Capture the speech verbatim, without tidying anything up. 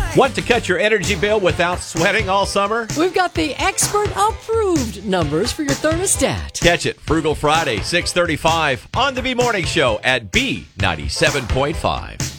Want to cut your energy bill without sweating all summer? We've got the expert-approved numbers for your thermostat. Catch it Frugal Friday, six thirty-five on the B Morning Show at B ninety-seven point five.